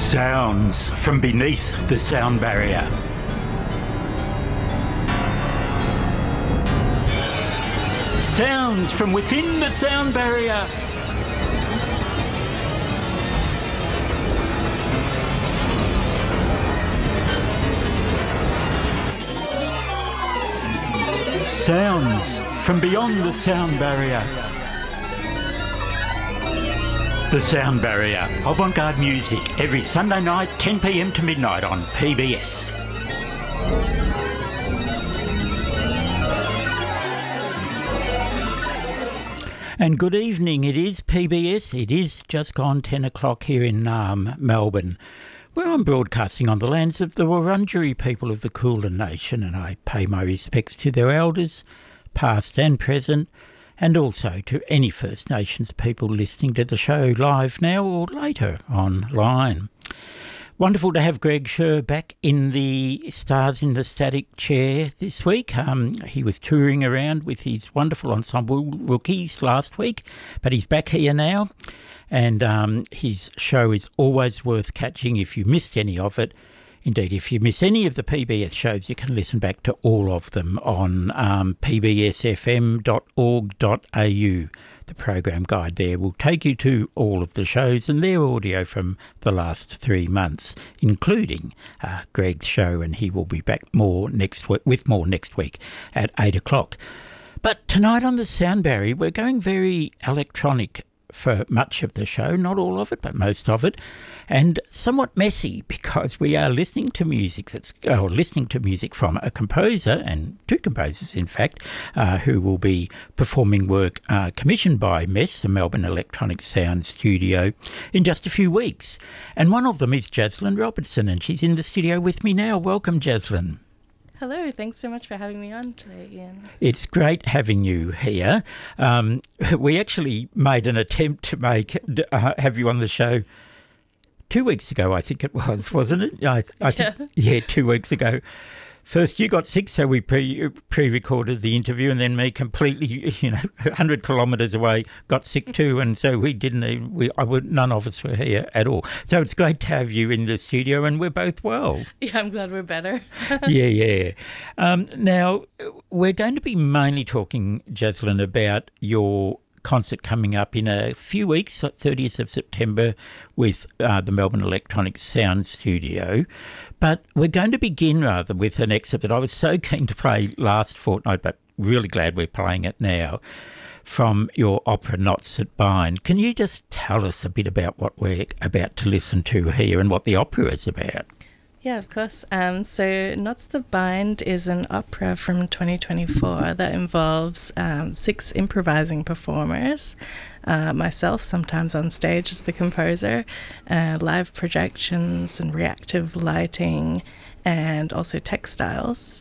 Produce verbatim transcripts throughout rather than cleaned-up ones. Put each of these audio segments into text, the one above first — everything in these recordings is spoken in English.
Sounds from beneath the sound barrier. Sounds from within the sound barrier. Sounds from beyond the sound barrier. The Sound Barrier, avant-garde music, every Sunday night, ten p m to midnight on P B S. And good evening, it is P B S, it is just gone ten o'clock here in Naarm, Melbourne, where I'm broadcasting on the lands of the Wurundjeri people of the Kulin Nation, and I pay my respects to their elders, past and present, and also to any First Nations people listening to the show live now or later online. Wonderful to have Greg Scher back in the Stars in the Static chair this week. Um, he was touring around with his wonderful ensemble Rookies last week, but he's back here now, and um, his show is always worth catching if you missed any of it. Indeed, if you miss any of the P B S shows, you can listen back to all of them on um, p b s f m dot org dot a u. The program guide there will take you to all of the shows and their audio from the last three months, including uh, Greg's show, and he will be back more next week, with more next week at eight o'clock. But tonight on the Sound Barrier, we're going very electronic for much of the show, not all of it, but most of it, and somewhat messy because we are listening to music that's, or listening to music from a composer, and two composers in fact, uh, who will be performing work uh, commissioned by M E S, the Melbourne Electronic Sound Studio, in just a few weeks. And one of them is Jaslyn Robertson, and she's in the studio with me now. Welcome, Jaslyn. Hello, thanks so much for having me on today, Ian. It's great having you here. Um, we actually made an attempt to make uh, have you on the show two weeks ago, I think it was, wasn't it? I, I yeah. think, yeah, two weeks ago. First, you got sick, so we pre, pre-recorded the interview, and then me completely, you know, one hundred kilometres away, got sick too, and so we didn't even, we, I would, none of us were here at all. So it's great to have you in the studio, and we're both well. Yeah, I'm glad we're better. yeah, yeah. Um, now, we're going to be mainly talking, Jaslyn, about your concert coming up in a few weeks, thirtieth of September, with uh, the Melbourne Electronic Sound Studio. But we're going to begin rather with an excerpt that I was so keen to play last fortnight, but really glad we're playing it now, from your opera Knots That Bind. Can you just tell us a bit about what we're about to listen to here and what the opera is about? Yeah, of course. Um, so Knots That Bind is an opera from twenty twenty-four that involves um, six improvising performers, uh, myself sometimes on stage as the composer, uh, live projections and reactive lighting, and also textiles.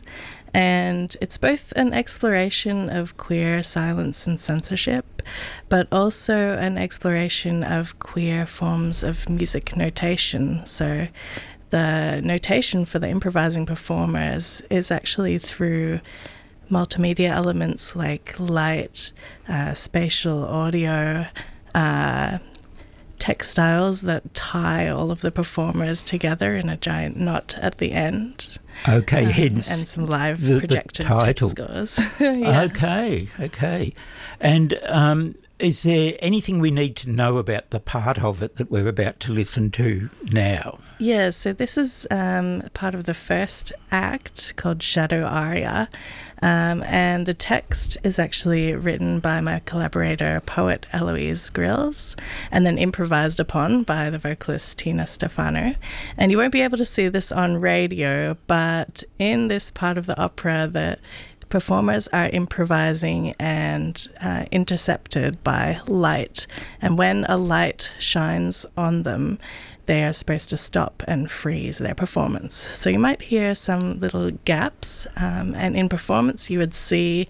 And it's both an exploration of queer silence and censorship, but also an exploration of queer forms of music notation. So the notation for the improvising performers is actually through multimedia elements like light, uh, spatial audio, uh, textiles that tie all of the performers together in a giant knot at the end. Okay, um, hence and some live the, projected the title. text scores. yeah. Okay, okay. And um, is there anything we need to know about the part of it that we're about to listen to now? Yeah, so this is um, part of the first act called Shadow Aria, um, and the text is actually written by my collaborator, poet Eloise Grills, and then improvised upon by the vocalist Tina Stefano. And you won't be able to see this on radio, but in this part of the opera, the performers are improvising and uh, intercepted by light. And when a light shines on them, they are supposed to stop and freeze their performance. So you might hear some little gaps, um, and in performance you would see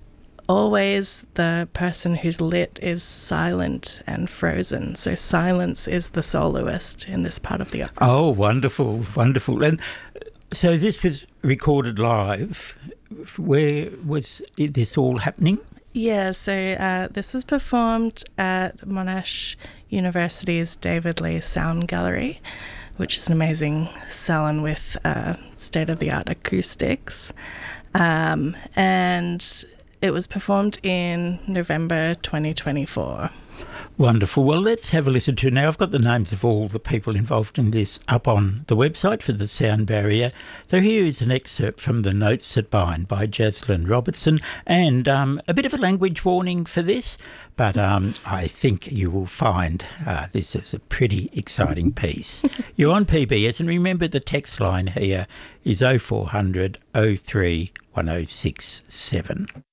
always the person who's lit is silent and frozen. So silence is the soloist in this part of the opera. Oh, wonderful, wonderful. And so this was recorded live. Where was this all happening? Yeah, so uh, this was performed at Monash University's David Lee Sound Gallery, which is an amazing salon with uh, state-of-the-art acoustics. Um, and it was performed in November twenty twenty-four. Wonderful. Well, let's have a listen to now. I've got the names of all the people involved in this up on the website for the Sound Barrier. So here is an excerpt from the Notes That Bind by Jaslyn Robertson, and um, a bit of a language warning for this, but um, I think you will find uh, this is a pretty exciting piece. You're on P B S, and remember the text line here is oh four hundred oh three one oh six seven.